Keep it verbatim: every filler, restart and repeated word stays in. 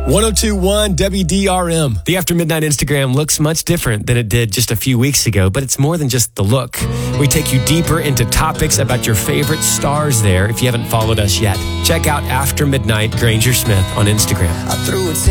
ten twenty-one W D R M. The After Midnight Instagram looks much different than it did just a few weeks ago, but it's more than just the look. We take you deeper into topics about your favorite stars there if you haven't followed us yet. Check out After Midnight Granger Smith on Instagram. I threw a